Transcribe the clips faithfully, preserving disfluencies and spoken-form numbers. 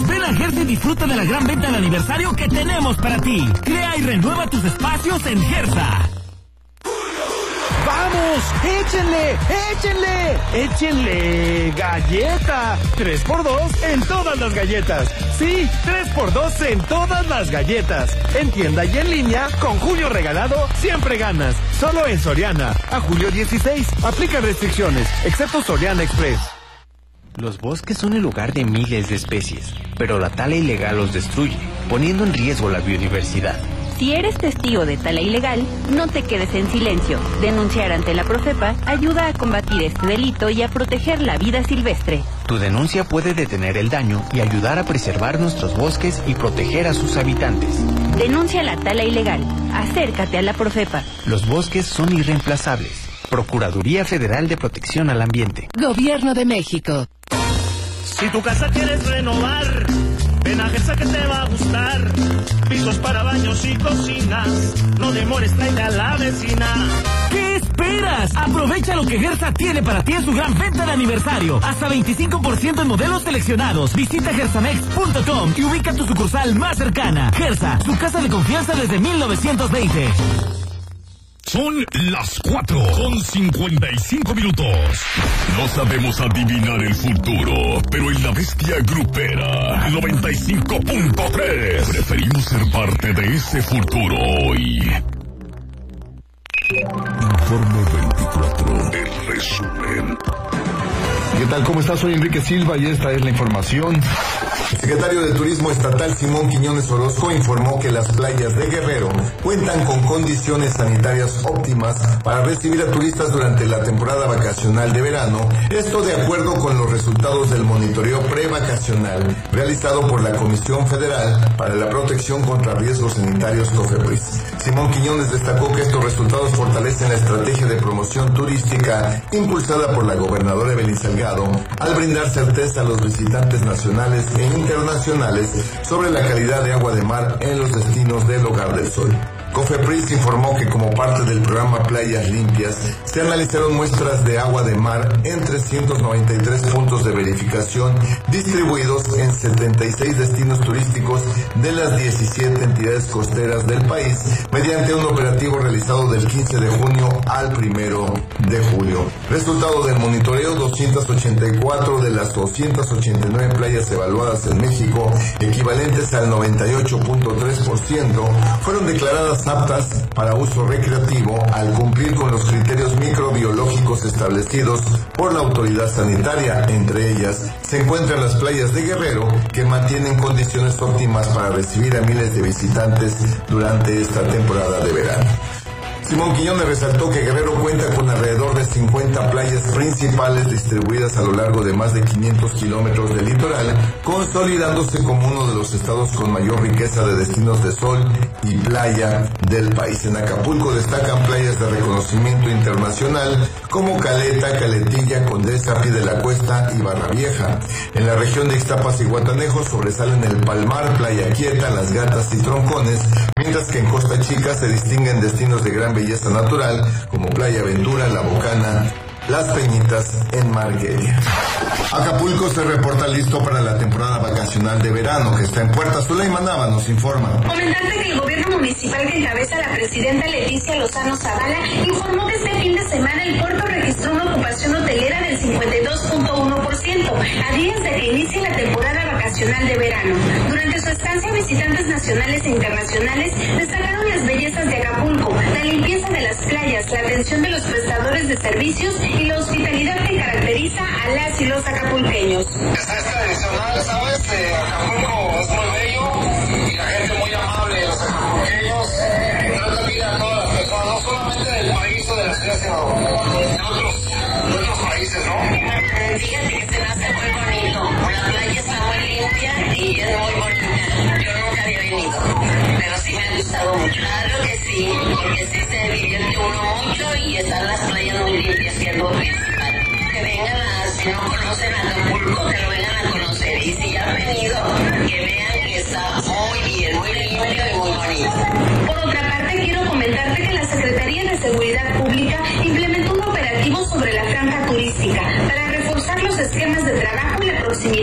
Ven a Gersa y disfruta de la gran venta de aniversario que tenemos para ti. Crea y renueva tus espacios en Gersa. ¡Vamos! ¡Échenle! ¡Échenle! ¡Échenle! ¡Galleta! tres por dos en todas las galletas. Sí, tres por dos en todas las galletas. En tienda y en línea, con Julio Regalado, siempre ganas. Solo en Soriana. A julio dieciséis. Aplica restricciones, excepto Soriana Express. Los bosques son el hogar de miles de especies, pero la tala ilegal los destruye, poniendo en riesgo la biodiversidad. Si eres testigo de tala ilegal, no te quedes en silencio. Denunciar ante la Profepa ayuda a combatir este delito y a proteger la vida silvestre. Tu denuncia puede detener el daño y ayudar a preservar nuestros bosques y proteger a sus habitantes. Denuncia la tala ilegal. Acércate a la Profepa. Los bosques son irreemplazables. Procuraduría Federal de Protección al Ambiente. Gobierno de México. Si tu casa quieres renovar, ven a Gersa que te va a gustar. Pisos para baños y cocinas, no demores, tráete a la vecina. ¿Qué esperas? Aprovecha lo que Gersa tiene para ti en su gran venta de aniversario. Hasta veinticinco por ciento en modelos seleccionados. Visita gersamex punto com y ubica tu sucursal más cercana. Gersa, su casa de confianza desde mil novecientos veinte. Son las cuatro con cincuenta y cinco minutos. No sabemos adivinar el futuro, pero en la bestia grupera noventa y cinco punto tres preferimos ser parte de ese futuro hoy. Informe veinticuatro, el resumen. ¿Qué tal? ¿Cómo estás? Soy Enrique Silva y esta es la información. El secretario de Turismo Estatal Simón Quiñones Orozco informó que las playas de Guerrero cuentan con condiciones sanitarias óptimas para recibir a turistas durante la temporada vacacional de verano, esto de acuerdo con los resultados del monitoreo prevacacional realizado por la Comisión Federal para la Protección contra Riesgos Sanitarios COFEPRIS. Simón Quiñones destacó que estos resultados fortalecen la estrategia de promoción turística impulsada por la gobernadora Evelyn Salgado al brindar certeza a los visitantes nacionales e internacionales sobre la calidad de agua de mar en los destinos del Hogar del Sol. COFEPRIS informó que como parte del programa Playas Limpias, se analizaron muestras de agua de mar en trescientos noventa y tres puntos de verificación distribuidos en setenta y seis destinos turísticos de las diecisiete entidades costeras del país, mediante un operativo realizado del quince de junio al primero de julio. Resultado del monitoreo, doscientas ochenta y cuatro de las doscientas ochenta y nueve playas evaluadas en México, equivalentes al noventa y ocho punto tres por ciento, fueron declaradas aptas para uso recreativo al cumplir con los criterios microbiológicos establecidos por la autoridad sanitaria. Entre ellas se encuentran las playas de Guerrero, que mantienen condiciones óptimas para recibir a miles de visitantes durante esta temporada de verano. Simón Quiñones resaltó que Guerrero cuenta con alrededor de cincuenta playas principales distribuidas a lo largo de más de quinientos kilómetros de litoral, consolidándose como uno de los estados con mayor riqueza de destinos de sol y playa del país. En Acapulco destacan playas de reconocimiento internacional como Caleta, Caletilla, Condesa, Pie de la Cuesta y Barra Vieja. En la región de Ixtapas y Guatanejo sobresalen el Palmar, Playa Quieta, Las Gatas y Troncones, mientras que en Costa Chica se distinguen destinos de gran belleza natural como Playa Ventura, La Bocana, Las Peñitas en Marguerite. Acapulco se reporta listo para la temporada vacacional de verano que está en puerta. Zuleima Nava nos informa. Comentarte que el gobierno municipal que encabeza la presidenta Leticia Lozano Zavala informó que este fin de semana el puerto registró una ocupación hotelera del cincuenta y dos punto uno por ciento a días de que inicie la temporada vacacional de verano. Durante su estancia, visitantes nacionales e internacionales destacaron las bellezas de Acapulco, la limpieza de las playas, la atención de los prestadores de servicios y la hospitalidad que caracteriza a las y los acapulqueños. Es tradicional, ¿sabes? Eh, Acapulco es muy bello y la gente muy amable, los acapulqueños eh, tratan bien a todas las personas, no solamente del país o de la ciudad, sino de otros, de otros países, ¿no? Fíjate que se me hace muy bonito, la playa está muy limpia y es muy bonita. Yo nunca había venido, pero sí me ha gustado mucho. Claro que sí, porque sí se divierte uno mucho y están las playas muy limpias, que es lo principal. Que vengan a, si no conocen Acapulco, que lo vengan a conocer. Y si ya han venido, que vean que está muy bien, muy limpio y muy bonito. Por otra parte, quiero comentarte que la Secretaría de Seguridad Pública implementó un operativo sobre la franja turística para reforzar los esquemas de trabajo y la proximidad social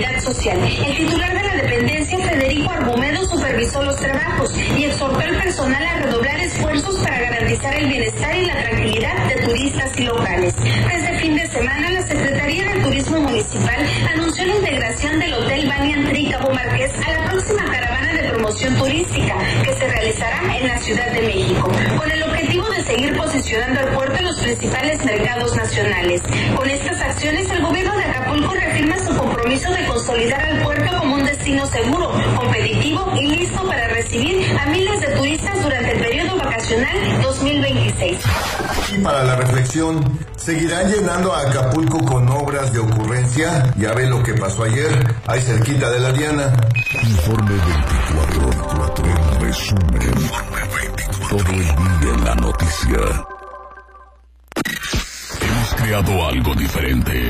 Social. El titular de la dependencia, Federico Argumedo, supervisó los trabajos y exhortó al personal a redoblar esfuerzos para garantizar el bienestar y la tranquilidad de turistas y locales. Desde fin de semana, la Secretaría de Turismo Municipal anunció la integración del Hotel Banyan Tree Cabo Marqués a la próxima caravana de promoción turística que se realizará en la Ciudad de México, con el objetivo de seguir posicionando al puerto en los principales mercados nacionales. Con estas acciones, el gobierno de Acapulco reafirma su compromiso de consolidar al puerto como un destino seguro, competitivo y listo para recibir a miles de turistas durante el periodo vacacional dos mil veintiséis. Y para la reflexión, ¿seguirán llenando a Acapulco con obras de ocurrencia? Ya ve lo que pasó ayer, ahí cerquita de la Diana. Informe veinticuatro, veinticuatro, en resumen. Informe veinticuatro. Todo el día en la noticia. Hemos creado algo diferente.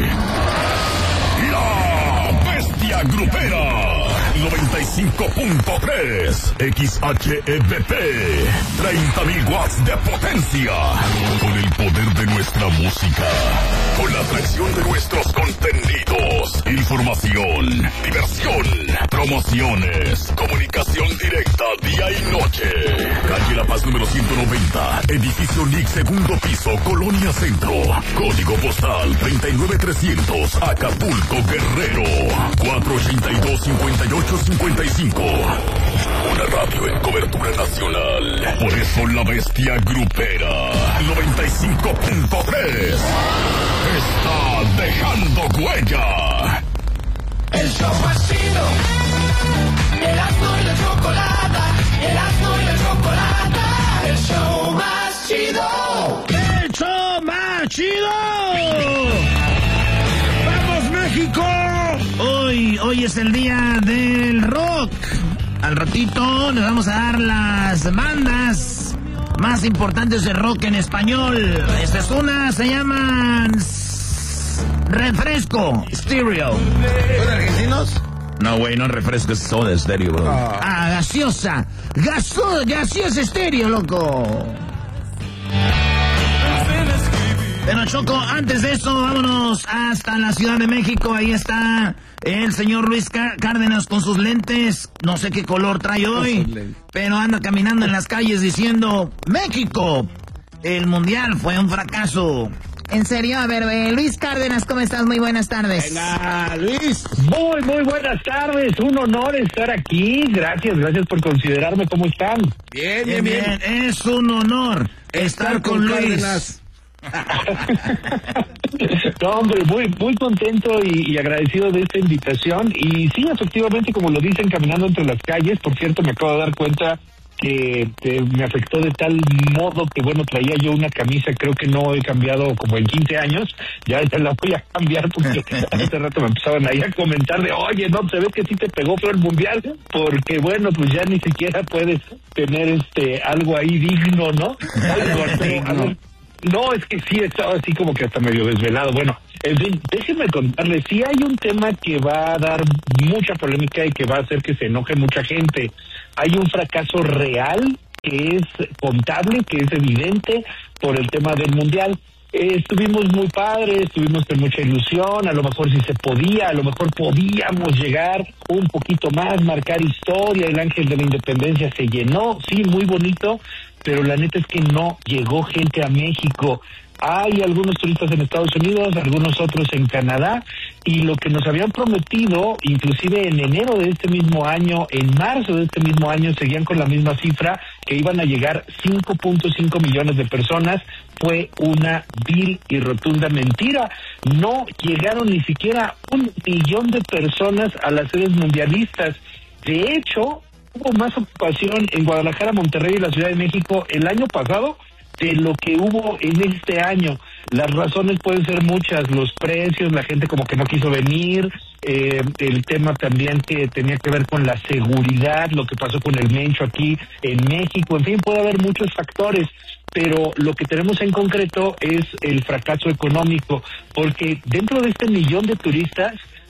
La Bestia Grupera. noventa y cinco punto tres X H E B P, treinta mil watts de potencia, con el poder de nuestra música, con la atracción de nuestros contenidos, información, diversión, promociones, comunicación directa día y noche. Calle La Paz número ciento noventa, edificio N I C, segundo piso, Colonia Centro, código postal treinta y nueve trescientos, Acapulco, Guerrero, cuatro ochenta y dos, cincuenta y ocho cincuenta y cinco. Una radio en cobertura nacional. Por eso la Bestia Grupera noventa y cinco punto tres está dejando huella. El show más chido, Erasmo y la Chocolata, Erasmo y la Chocolata, el show más chido. ¡El show más chido! ¡Vamos, México! Hoy, hoy es el día del rock. Al ratito les vamos a dar las bandas más importantes de rock en español. Esta es una, se llaman Refresco Stereo. ¿Son argentinos? No, güey, no Refresco, es Soda Stereo, bro. Ah, ah gaseosa. Gaso, gaseosa Stereo, loco. Pero Choco, antes de eso, vámonos hasta la Ciudad de México. Ahí está el señor Luis Cárdenas con sus lentes. No sé qué color trae hoy, pero anda caminando en las calles diciendo: México, el mundial fue un fracaso. En serio, a ver, eh, Luis Cárdenas, ¿cómo estás? Muy buenas tardes. Venga, Luis. Muy, muy buenas tardes. Un honor estar aquí. Gracias, gracias por considerarme. ¿Cómo están? Bien, bien, bien. bien. bien. Es un honor estar, estar con, con Luis. Cárdenas. No, hombre, muy muy contento y, y agradecido de esta invitación. Y sí, efectivamente, como lo dicen, caminando entre las calles. Por cierto, me acabo de dar cuenta que, que me afectó de tal modo que, bueno, traía yo una camisa, creo que no he cambiado como en quince años. Ya, ya la voy a cambiar porque hace rato me empezaban ahí a comentar de: oye, no, se ve que sí te pegó fue el mundial, porque, bueno, pues ya ni siquiera puedes tener este algo ahí digno, ¿no? Algo, a ver, no, es que sí, estaba así como que hasta medio desvelado. Bueno, en fin, déjenme contarles, sí hay un tema que va a dar mucha polémica y que va a hacer que se enoje mucha gente. Hay un fracaso real que es contable, que es evidente por el tema del Mundial. Eh, estuvimos muy padres, estuvimos con mucha ilusión, a lo mejor si se podía, a lo mejor podíamos llegar un poquito más, marcar historia, el Ángel de la Independencia se llenó, sí, muy bonito, pero la neta es que no llegó gente a México. Hay algunos turistas en Estados Unidos, algunos otros en Canadá, y lo que nos habían prometido, inclusive en enero de este mismo año, en marzo de este mismo año, seguían con la misma cifra, que iban a llegar cinco punto cinco millones de personas, fue una vil y rotunda mentira. No llegaron ni siquiera un millón de personas a las sedes mundialistas. De hecho, hubo más ocupación en Guadalajara, Monterrey y la Ciudad de México el año pasado de lo que hubo en este año. Las razones pueden ser muchas, los precios, la gente como que no quiso venir, eh, el tema también que tenía que ver con la seguridad, lo que pasó con el Mencho aquí en México, en fin, puede haber muchos factores, pero lo que tenemos en concreto es el fracaso económico, porque dentro de este millón de turistas,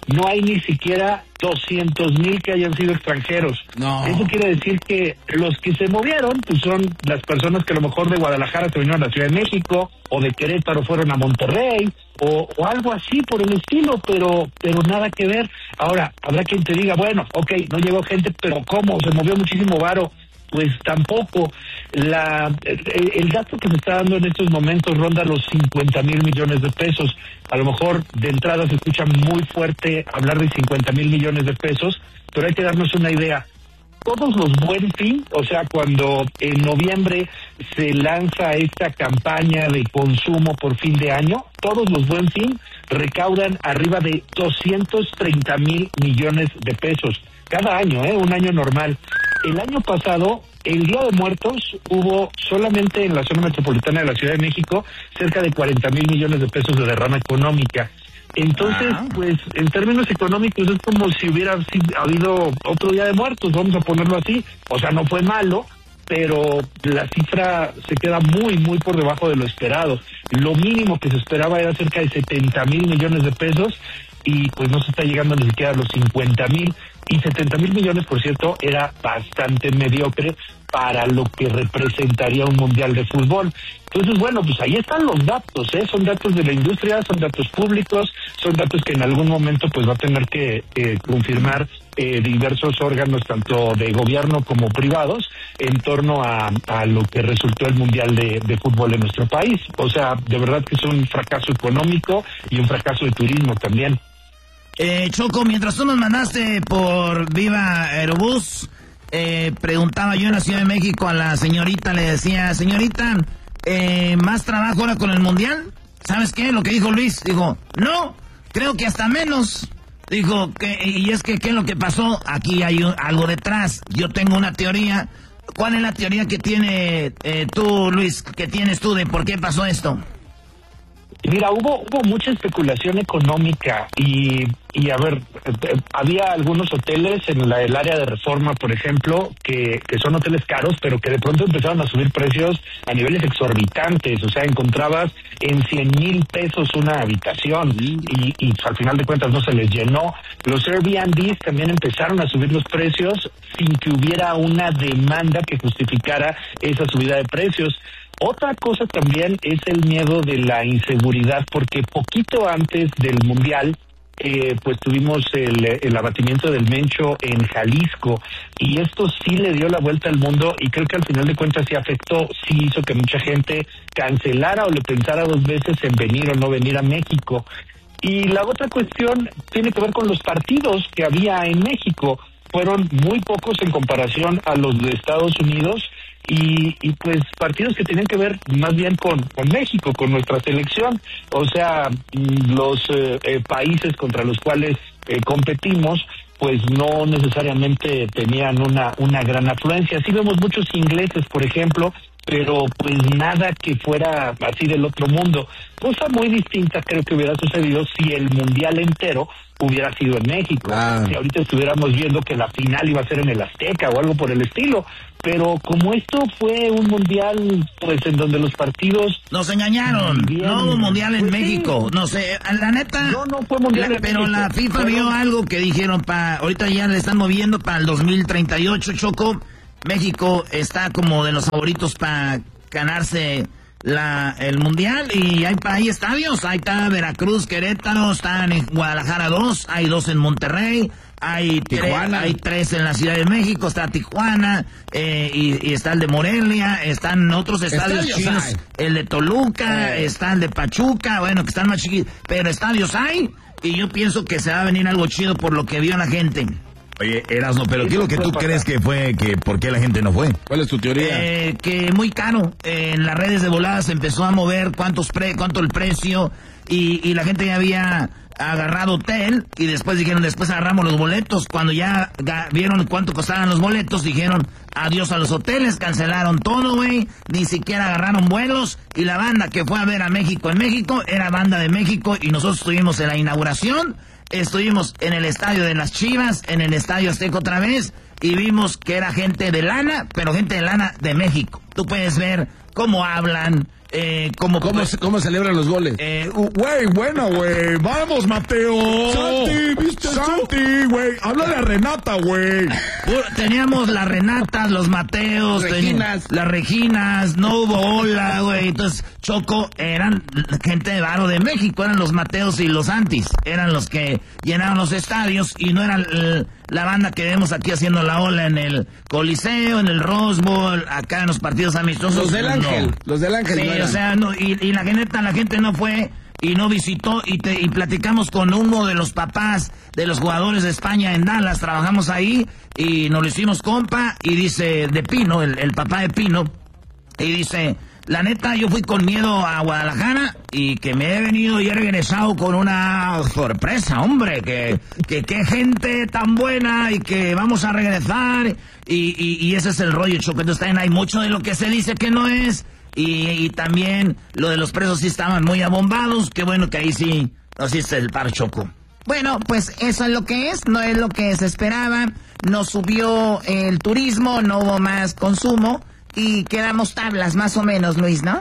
no hay ni siquiera doscientos mil que hayan sido extranjeros. No. Eso quiere decir que los que se movieron pues son las personas que a lo mejor de Guadalajara se vinieron a la Ciudad de México, o de Querétaro fueron a Monterrey, o, o algo así por el estilo, pero pero nada que ver. Ahora, habrá quien te diga, bueno, ok, no llegó gente, pero ¿cómo? Se movió muchísimo varo. Pues tampoco. La, el, el dato que se está dando en estos momentos ronda los cincuenta mil millones de pesos. A lo mejor de entrada se escucha muy fuerte hablar de cincuenta mil millones de pesos, pero hay que darnos una idea. Todos los Buen Fin, o sea, cuando en noviembre se lanza esta campaña de consumo por fin de año, todos los Buen Fin recaudan arriba de doscientos treinta mil millones de pesos. Cada año, ¿eh? Un año normal. El año pasado, el Día de Muertos, hubo solamente en la zona metropolitana de la Ciudad de México cerca de cuarenta mil millones de pesos de derrama económica. Entonces, ah. pues, en términos económicos es como si hubiera habido otro Día de Muertos, vamos a ponerlo así. O sea, no fue malo, pero la cifra se queda muy, muy por debajo de lo esperado. Lo mínimo que se esperaba era cerca de setenta mil millones de pesos, y pues no se está llegando ni siquiera a los cincuenta mil. Y setenta mil millones, por cierto, era bastante mediocre para lo que representaría un mundial de fútbol. Entonces, bueno, pues ahí están los datos, ¿eh? Son datos de la industria, son datos públicos, son datos que en algún momento pues va a tener que eh, confirmar eh, diversos órganos, tanto de gobierno como privados, en torno a, a lo que resultó el mundial de, de fútbol en nuestro país. O sea, de verdad que es un fracaso económico y un fracaso de turismo también. Eh, Choco, mientras tú nos mandaste por Viva Aerobús, eh, preguntaba yo en la Ciudad de México a la señorita, le decía, señorita, eh, ¿más trabajo ahora con el Mundial? ¿Sabes qué? Lo que dijo Luis, dijo, no, creo que hasta menos. Dijo, que y es que, ¿qué es lo que pasó? Aquí hay un, algo detrás. Yo tengo una teoría. ¿Cuál es la teoría que tiene eh, tú, Luis, que tienes tú de por qué pasó esto? Mira, hubo hubo mucha especulación económica y, y a ver, eh, había algunos hoteles en la, el área de Reforma, por ejemplo, que, que son hoteles caros, pero que de pronto empezaron a subir precios a niveles exorbitantes. O sea, encontrabas en cien mil pesos una habitación y, y al final de cuentas no se les llenó. Los Airbnbs también empezaron a subir los precios sin que hubiera una demanda que justificara esa subida de precios. Otra cosa también es el miedo de la inseguridad, porque poquito antes del Mundial, eh, pues tuvimos el, el abatimiento del Mencho en Jalisco, y esto sí le dio la vuelta al mundo, y creo que al final de cuentas sí afectó, sí hizo que mucha gente cancelara o le pensara dos veces en venir o no venir a México. Y la otra cuestión tiene que ver con los partidos que había en México. Fueron muy pocos en comparación a los de Estados Unidos, y, y pues partidos que tenían que ver más bien con, con México, con nuestra selección. O sea, los eh, eh, países contra los cuales eh, competimos, pues no necesariamente tenían una, una gran afluencia. Sí vemos muchos ingleses, por ejemplo, pero pues nada que fuera así del otro mundo. Cosa muy distinta creo que hubiera sucedido si el mundial entero hubiera sido en México. Ah. Si ahorita estuviéramos viendo que la final iba a ser en el Azteca o algo por el estilo. Pero como esto fue un mundial, pues en donde los partidos... Nos engañaron, bien, no hubo mundial en pues México, sí. No sé, la neta... No, no fue mundial la, en Pero México. la FIFA pero... vio algo que dijeron, pa, ahorita ya le están moviendo para el dos mil treinta y ocho, Choco. México está como de los favoritos para ganarse la el mundial, y hay, hay estadios, ahí está Veracruz, Querétaro, están en Guadalajara dos, hay dos en Monterrey, hay Tijuana, tre- hay tres en la Ciudad de México, está Tijuana, eh, y, y está el de Morelia, están otros estadios, estadios chinos, hay. El de Toluca, eh. está el de Pachuca, bueno, que están más chiquitos, pero estadios hay, y yo pienso que se va a venir algo chido por lo que vio la gente. Oye, Erasmo, pero ¿qué es lo que tú crees que fue, que por qué la gente no fue? ¿Cuál es tu teoría? Eh, que muy caro. Eh, en las redes de voladas se empezó a mover cuántos pre, cuánto el precio, y, y la gente ya había agarrado hotel, y después dijeron, después agarramos los boletos. Cuando ya ga, vieron cuánto costaban los boletos, dijeron adiós a los hoteles, cancelaron todo, güey, ni siquiera agarraron vuelos, y la banda que fue a ver a México en México era banda de México, y nosotros estuvimos en la inauguración. Estuvimos en el estadio de las Chivas, en el estadio Azteca otra vez, y vimos que era gente de lana, pero gente de lana de México. Tú puedes ver cómo hablan, eh, cómo, ¿Cómo, pues, ¿Cómo celebran los goles? Eh, Güey, bueno, güey. Vamos, Mateo. Santi, ¿viste Santi, güey? Háblale a Renata, güey. Teníamos las Renatas, los Mateos, Reginas. Las Reginas, no hubo ola, güey. Entonces, Choco, eran gente de varo de México, eran los Mateos y los Santis. Eran los que llenaban los estadios y no eran eh, la banda que vemos aquí haciendo la ola en el Coliseo, en el Rose Bowl, acá en los partidos amistosos. Los del Ángel, no. los del Ángel. Sí, no o eran. sea, no, y, y la gente, la gente no fue y no visitó y, te, y platicamos con uno de los papás de los jugadores de España en Dallas, trabajamos ahí y nos lo hicimos compa y dice, de Pino, el, el papá de Pino, y dice, la neta yo fui con miedo a Guadalajara y que me he venido y he regresado con una sorpresa, hombre, que que qué gente tan buena y que vamos a regresar y, y, y ese es el rollo, Choco. Entonces también hay mucho de lo que se dice que no es. Y, y también lo de los presos sí estaban muy abombados. Qué bueno que ahí sí nos hice el par, Choco. Bueno, pues eso es lo que es, no es lo que se esperaba. No subió el turismo, no hubo más consumo y quedamos tablas más o menos, Luis, ¿no?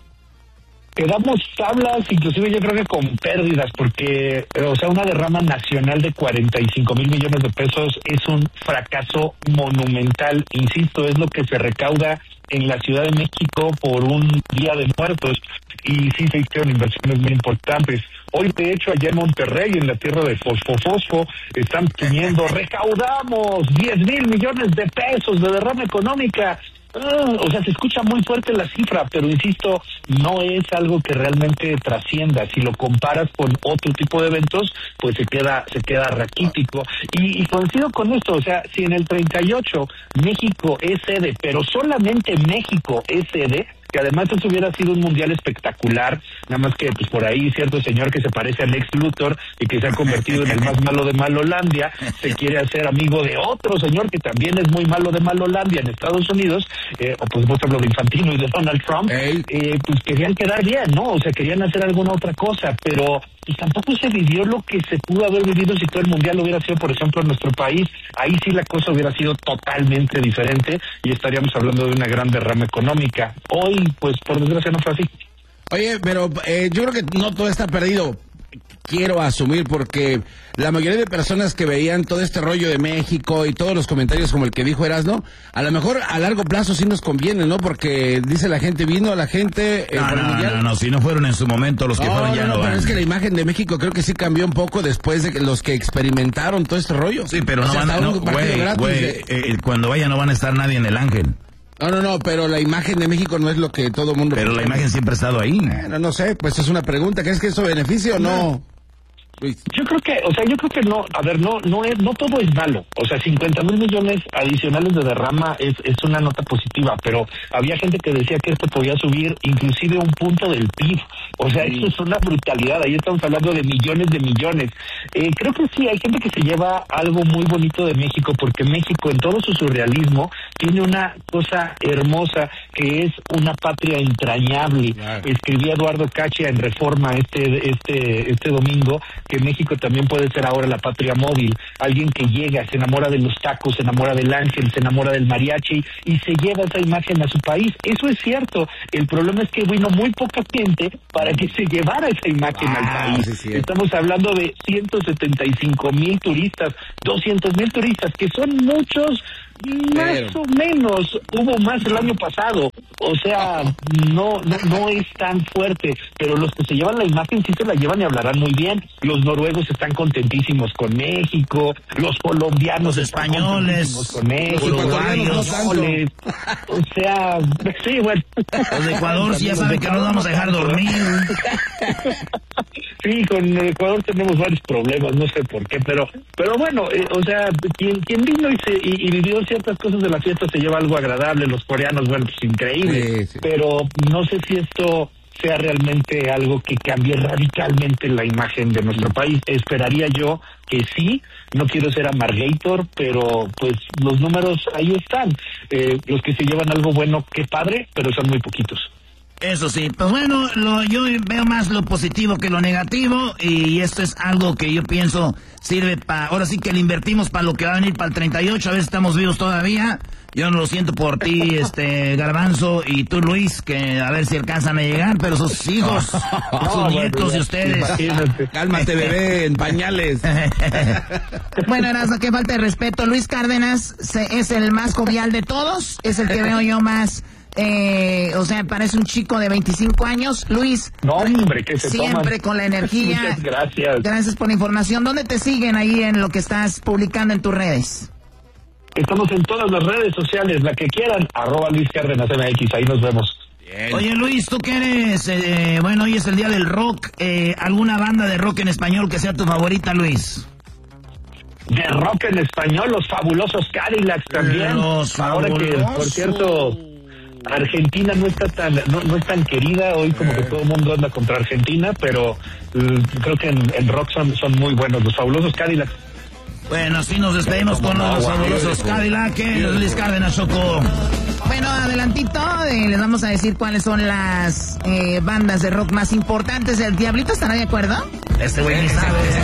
Quedamos tablas, inclusive yo creo que con pérdidas, porque, o sea, una derrama nacional de cuarenta y cinco mil millones de pesos es un fracaso monumental. Insisto, es lo que se recauda en la Ciudad de México por un Día de Muertos, y sí se hicieron inversiones muy importantes. Hoy, de hecho, allá en Monterrey, en la tierra de Fosfo Fosfo, están pidiendo, recaudamos diez mil millones de pesos de derrama económica. Uh, o sea, se escucha muy fuerte la cifra, pero insisto, no es algo que realmente trascienda. Si lo comparas con otro tipo de eventos, pues se queda se queda raquítico. Y, y coincido con esto, o sea, si en el treinta y ocho México es sede, pero solamente México es sede, que además eso hubiera sido un mundial espectacular, nada más que pues por ahí cierto señor que se parece al Lex Luthor y que se ha convertido en el más malo de Malolandia, se quiere hacer amigo de otro señor que también es muy malo de Malolandia en Estados Unidos, eh, o pues vos hablo de Infantino y de Donald Trump, eh, pues querían quedar bien, ¿no? O sea, querían hacer alguna otra cosa, pero pues tampoco se vivió lo que se pudo haber vivido si todo el mundial hubiera sido, por ejemplo, en nuestro país. Ahí sí la cosa hubiera sido totalmente diferente y estaríamos hablando de una gran derrama económica. Hoy, pues, por desgracia no fue así. Oye, pero eh, yo creo que no todo está perdido. Quiero asumir, porque la mayoría de personas que veían todo este rollo de México y todos los comentarios como el que dijo Erasno, a lo mejor a largo plazo sí nos conviene, ¿no? Porque dice la gente, vino la gente... Eh, no, por el no, mundial. no, no, si no fueron en su momento los que no, fueron ya no, no, no van. pero es que la imagen de México creo que sí cambió un poco después de que los que experimentaron todo este rollo. Sí, pero o no sea, van a... hasta No, un partido güey, gratis güey, de- eh, cuando vayan no van a estar nadie en el Ángel. No, no, no, pero la imagen de México no es lo que todo el mundo... Pero la imagen siempre ha estado ahí. Bueno, no sé, pues es una pregunta. ¿Crees que eso beneficia o no? Yo creo que, o sea, yo creo que no, a ver, no, no es, no todo es malo. O sea, cincuenta mil millones adicionales de derrama es, es una nota positiva, pero había gente que decía que esto podía subir inclusive un punto del P I B. O sea, eso es una brutalidad. Ahí estamos hablando de millones de millones. Eh, creo que sí, hay gente que se lleva algo muy bonito de México, porque México, en todo su surrealismo, tiene una cosa hermosa que es una patria entrañable. Claro. Escribía Eduardo Cacha en Reforma este, este, este domingo, que México también puede ser ahora la patria móvil, alguien que llega, se enamora de los tacos, se enamora del ángel, se enamora del mariachi y se lleva esa imagen a su país. Eso es cierto, el problema es que vino muy poca gente para que se llevara esa imagen ah, al país. Sí, sí. Estamos hablando de ciento setenta y cinco mil turistas, doscientos mil turistas, que son muchos. Más Pero. o menos, hubo más el año pasado, o sea, no, no no es tan fuerte, pero los que se llevan la imagen sí se la llevan y hablarán muy bien. Los noruegos están contentísimos con México, los colombianos los españoles con México, los uruguayos, o sea, sí, bueno. Los de Ecuador sí ya saben que no vamos a dejar dormir. Sí, con Ecuador tenemos varios problemas, no sé por qué, pero pero bueno, eh, o sea, quien quien vino y, se, y, y vivió ciertas cosas de la fiesta se lleva algo agradable. Los coreanos, bueno, pues increíble, sí, sí. Pero no sé si esto sea realmente algo que cambie radicalmente la imagen de nuestro país. Esperaría yo que sí, no quiero ser amargator, pero pues los números ahí están. Eh, los que se llevan algo bueno, qué padre, pero son muy poquitos. Eso sí, pues bueno, lo, yo veo más lo positivo que lo negativo y esto es algo que yo pienso sirve para, ahora sí que le invertimos para lo que va a venir para el treinta y ocho, a veces estamos vivos todavía. Yo no lo siento por ti, este, Garbanzo, y tú, Luis, que a ver si alcanzan a llegar, pero sus hijos, No, sus nietos bueno, y ustedes. Imagínate. Cálmate, bebé, en pañales. Bueno, Erasmo, qué falta de respeto. Luis Cárdenas se, es el más jovial de todos, es el que veo yo más, eh, o sea, parece un chico de veinticinco años. Luis, No, hombre, que se siempre toman. con la energía. Muchas gracias. Gracias por la información. ¿Dónde te siguen ahí en lo que estás publicando en tus redes? Estamos en todas las redes sociales, la que quieran, arroba Luis Cárdenas M X, ahí nos vemos. Oye, Luis, ¿tú qué eres? Eh, bueno, hoy es el día del rock. Eh, ¿Alguna banda de rock en español que sea tu favorita, Luis? De rock en español, los fabulosos Cadillacs también. Los Ahora que, por fabulosos. cierto, Argentina no está tan no, no es tan querida, hoy como que todo el mundo anda contra Argentina, pero eh, creo que en, en rock son, son muy buenos, los fabulosos Cadillacs. Bueno, así nos despedimos con los fabulosos Cadillac, Luis Cárdenas, Choco. Bueno, adelantito, eh, les vamos a decir cuáles son las eh, bandas de rock más importantes. ¿El Diablito estará de acuerdo? Este güey ni sabe.